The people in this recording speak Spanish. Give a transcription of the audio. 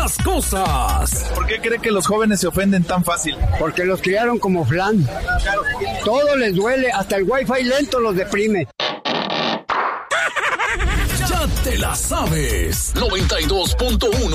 las cosas. ¿Por qué cree que los jóvenes se ofenden tan fácil? Porque los criaron como flan. Claro. Todo les duele, hasta el wifi lento los deprime. Ya te la sabes. 92.1